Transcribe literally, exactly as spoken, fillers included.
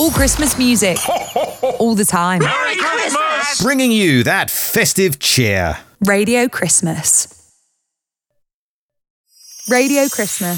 Cool Christmas music. All the time. Merry Christmas! Bringing you that festive cheer. Radio Christmas. Radio Christmas.